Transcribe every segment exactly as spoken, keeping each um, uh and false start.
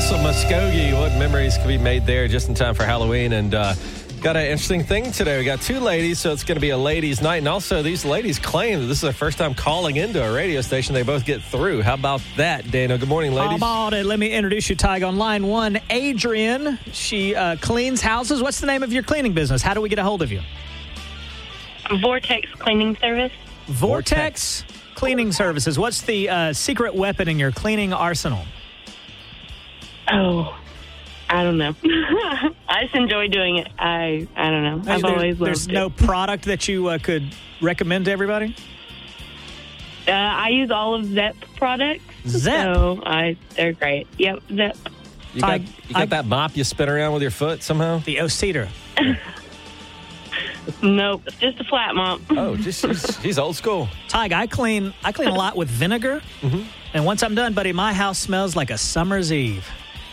Castle Muskogee. What memories could be made there just in time for Halloween? And uh, got an interesting thing today. We got two ladies, so it's going to be a ladies' night. And also, these ladies claim that this is their first time calling into a radio station. They both get through. How about that, Dana? Good morning, ladies. How about it? Let me introduce you, Tig. On line one, Adrian. She uh, cleans houses. What's the name of your cleaning business? How do we get a hold of you? Vortex Cleaning Service. Vortex, Vortex. Cleaning Services. What's the uh, secret weapon in your cleaning arsenal? Oh, I don't know. I just enjoy doing it. I I don't know. I've there, always loved There's it. no product that you uh, could recommend to everybody? Uh, I use all of Zep products. Zep? So I, they're great. Yep, Zep. You got, I, you got I, that mop you spin around with your foot somehow? The O-Cedar. Nope, just a flat mop. Oh, just she's, she's old school. Tig, I clean I clean a lot with vinegar. Mm-hmm. And once I'm done, buddy, my house smells like a summer's eve.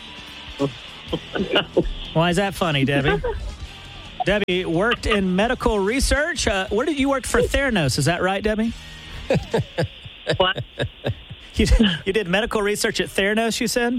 Why is that funny, Debbie? Debbie worked in medical research. Uh, where did you work for Theranos? Is that right, Debbie? What? You, you did medical research at Theranos, you said?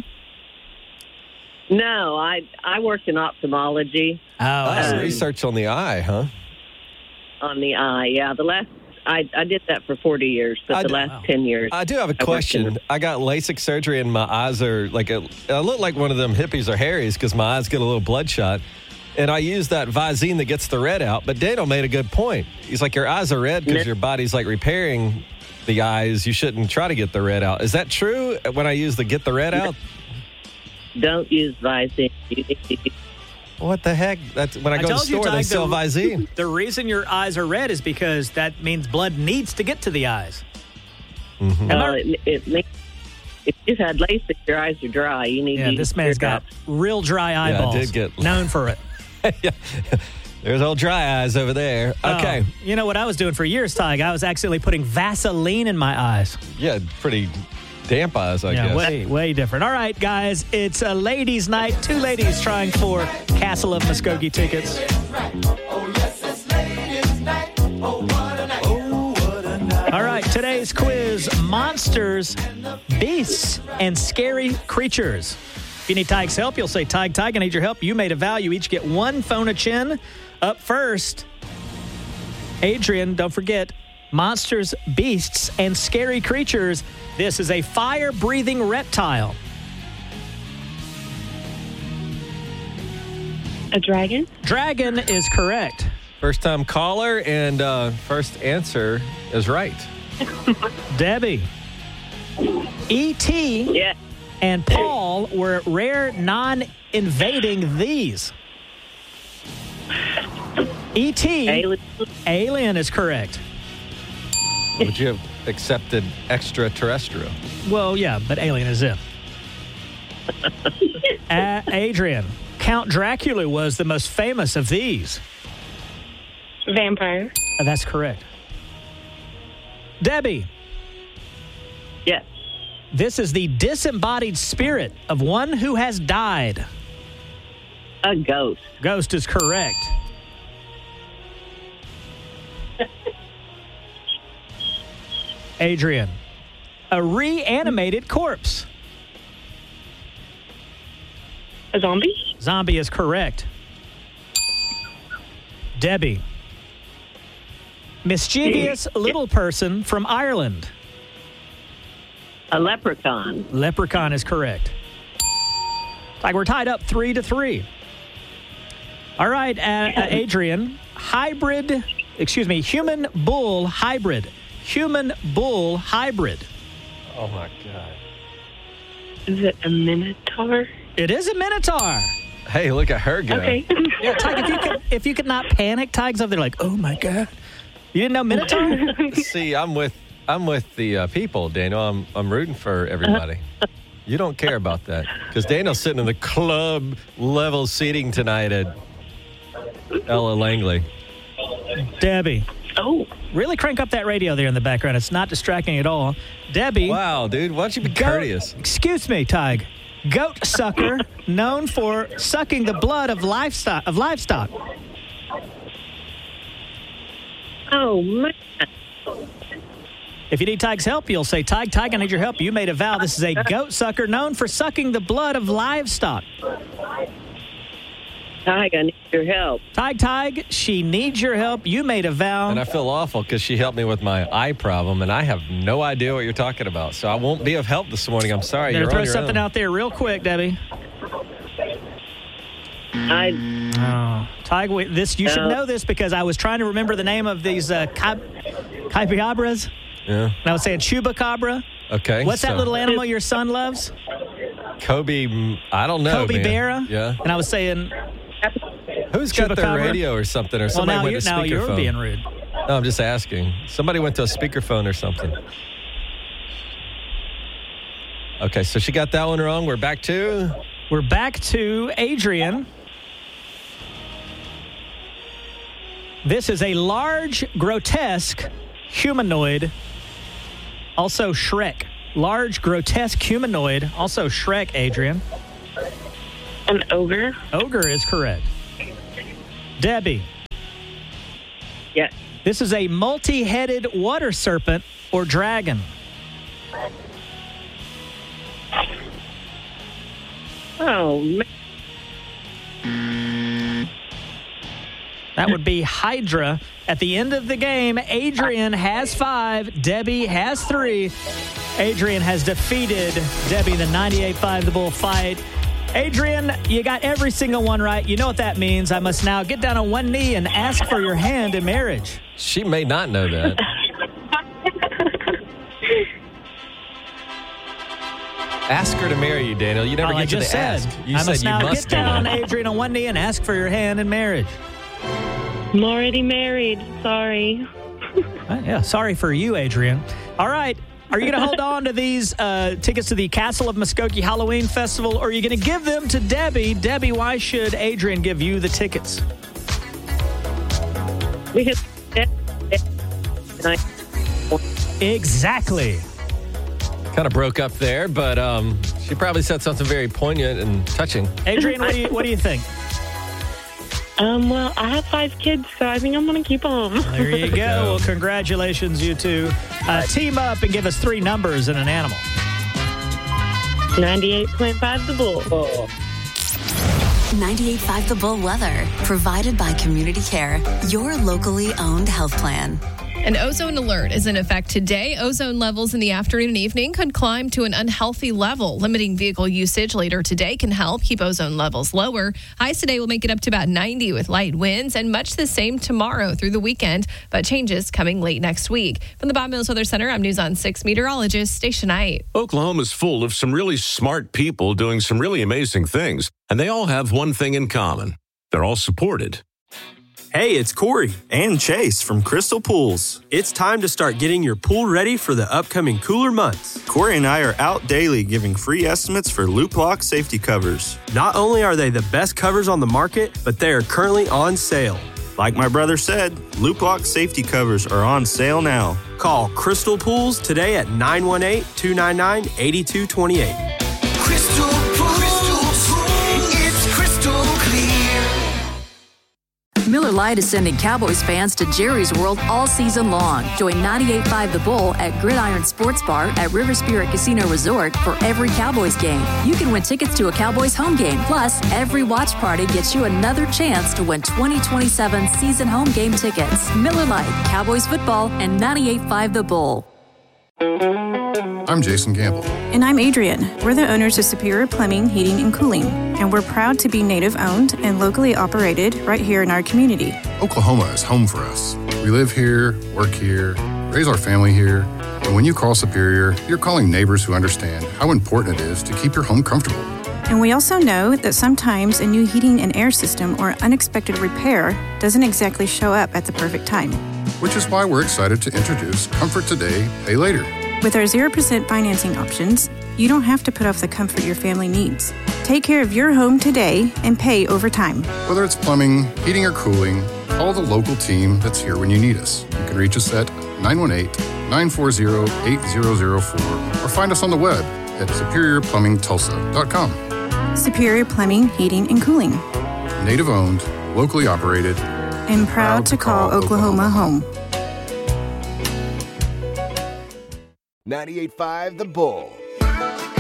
No, I I worked in ophthalmology. Oh, Oh, um, research on the eye, huh? On the eye, yeah. The last I, I did that for forty years, but I the d- last wow. ten years. I do have a I worked question. in- I got LASIK surgery and my eyes are like, a, I look like one of them hippies or Harrys because my eyes get a little bloodshot. And I use that Visine that gets the red out. But Daniel made a good point. He's like, your eyes are red because Yeah. your body's like repairing the eyes. You shouldn't try to get the red out. Is that true when I use the get the red out? Don't use Visine. You need to use- What the heck? That's when I I go to the told you, store, they Tig, sell the- Visine. The reason your eyes are red is because that means blood needs to get to the eyes. Mm-hmm. Well, it, it means if you've had LASIK, your eyes are dry. You need Yeah, to this use man's tear got drops. real dry I eyeballs. did get- known for it. Yeah. There's old dry eyes over there. Okay. Oh, you know what I was doing for years, Tig? I was accidentally putting Vaseline in my eyes. Yeah, pretty damp eyes, I yeah, guess. way, way different. All right, guys, it's a ladies' night. Two ladies trying for Castle of Muskogee tickets. All right, today's quiz, monsters, beasts, and scary creatures. If you need Tig's help, you'll say, Tig, Tig, I need your help. You made a vow. You each get one phone a chin. Up first, Adrian, don't forget, monsters, beasts, and scary creatures. This is a fire-breathing reptile. A dragon? Dragon is correct. First time caller and uh, first answer is right. Debbie, E T Yeah. and Paul were rare non-invading these. E T, Alien. alien is correct. Would you have accepted extraterrestrial? Well, yeah, but alien is in. uh, Adrian, Count Dracula was the most famous of these. Vampire? Uh, that's correct. Debbie, Yes. this is the disembodied spirit of one who has died. A ghost. Ghost is correct. Adrian, a reanimated corpse. A zombie? Zombie is correct. Debbie, mischievous little person from Ireland. A leprechaun. Leprechaun is correct. Like we're tied up three to three. All right, uh, uh, Adrian, hybrid, excuse me, human bull hybrid. Human bull hybrid. Oh, my God. Is it a minotaur? It is a minotaur. Hey, look at her go. Okay. Yeah, Tig, if you could, if you could not panic, Tig's up there like, oh my God. You didn't know minotaur? See, I'm with I'm with the uh, people, Daniel. I'm I'm rooting for everybody. You don't care about that because Daniel's sitting in the club level seating tonight at Ella Langley. Debbie, Oh, really crank up that radio there in the background. It's not distracting at all. Debbie. Wow, dude, why don't you be Goat- courteous? Excuse me, Tig. Goat sucker, known for sucking the blood of livestock. Of livestock. Oh, man. If you need Tig's help, you'll say, Tig, Tig, I need your help. You made a vow. This is a goat sucker known for sucking the blood of livestock. Tig, I need your help. Tig, Tig, she needs your help. You made a vow. And I feel awful because she helped me with my eye problem, and I have no idea what you're talking about. So I won't be of help this morning. I'm sorry. I'm You're going to on throw your something own. out there real quick, Debbie. I Oh, Tig, wait, this you should Uh, know this because I was trying to remember the name of these uh, Caipiabras. Yeah. And I was saying chupacabra. Okay. What's that so little animal your son loves? Kobe, mm, I don't know. Kobe man. Bear. Yeah. And I was saying, Who's got their Chupacabra? radio or something? Or well, somebody now went you're, to now you're speakerphone. being rude. No, I'm just asking. Somebody went to a speakerphone or something. Okay, so she got that one wrong. We're back to... We're back to Adrian. This is a large, grotesque humanoid, also Shrek. Large, grotesque humanoid, also Shrek, Adrian. An ogre. Ogre is correct. Debbie, yes. this is a multi-headed water serpent or dragon. Oh, man. That would be Hydra. At the end of the game, Adrian has five. Debbie has three. Adrian has defeated Debbie in the ninety-eight five The Bull fight. Adrian, you got every single one right. You know what that means. I must now get down on one knee and ask for your hand in marriage. She may not know that. Ask her to marry you, Daniel. You never All I get to just the said. ask. You I said must you now must get do down, that. Adrian, on one knee and ask for your hand in marriage. I'm already married. Sorry. Uh, yeah, sorry for you, Adrian. All right. Are you going to hold on to these uh, tickets to the Castle of Muskogee Halloween Festival, or are you going to give them to Debbie? Debbie, why should Adrian give you the tickets? Because Exactly. Kind of broke up there, but um, she probably said something very poignant and touching. Adrian, what do you, what do you think? Um, well, I have five kids, so I think I'm going to keep them. There you go. Well, congratulations, you two. Uh, team up and give us three numbers and an animal. ninety-eight point five The Bull. ninety-eight point five The Bull weather, provided by Community Care, your locally owned health plan. An ozone alert is in effect today. Ozone levels in the afternoon and evening could climb to an unhealthy level. Limiting vehicle usage later today can help keep ozone levels lower. Highs today will make it up to about ninety with light winds, and much the same tomorrow through the weekend, but changes coming late next week. From the Bob Mills Weather Center, I'm News on six meteorologist Station Knight. Oklahoma's full of some really smart people doing some really amazing things, and they all have one thing in common. They're all supported. Hey, it's Corey and Chase from Crystal Pools. It's time to start getting your pool ready for the upcoming cooler months. Corey and I are out daily giving free estimates for loop lock safety covers. Not only are they the best covers on the market, but they are currently on sale. Like my brother said, loop lock safety covers are on sale now. Call Crystal Pools today at nine one eight, two nine nine, eight two two eight. Crystal Pools, it's crystal clear. Miller Lite is sending Cowboys fans to Jerry's World all season long. Join ninety-eight point five The Bull at Gridiron Sports Bar at River Spirit Casino Resort for every Cowboys game. You can win tickets to a Cowboys home game. Plus, every watch party gets you another chance to win twenty twenty-seven season home game tickets. Miller Lite, Cowboys football, and ninety-eight point five The Bull. I'm Jason Gamble. And I'm Adrian. We're the owners of Superior Plumbing, Heating, and Cooling. And we're proud to be native-owned and locally operated right here in our community. Oklahoma is home for us. We live here, work here, raise our family here. And when you call Superior, you're calling neighbors who understand how important it is to keep your home comfortable. And we also know that sometimes a new heating and air system or unexpected repair doesn't exactly show up at the perfect time. Which is why we're excited to introduce Comfort Today, Pay Later. With our zero percent financing options, you don't have to put off the comfort your family needs. Take care of your home today and pay over time. Whether it's plumbing, heating, or cooling, call the local team that's here when you need us. You can reach us at nine one eight, nine four zero, eight zero zero four or find us on the web at superior plumbing tulsa dot com. Superior Plumbing, Heating, and Cooling. Native-owned, locally operated, and proud, proud to call, call Oklahoma, Oklahoma home. ninety-eight point five The Bull.